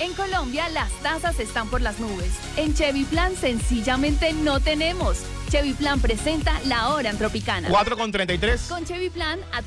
En Colombia, las tasas están por las nubes. En Chevy Plan, sencillamente no tenemos. Chevy Plan presenta La Hora en Tropicana. 4:33. Con Chevy Plan,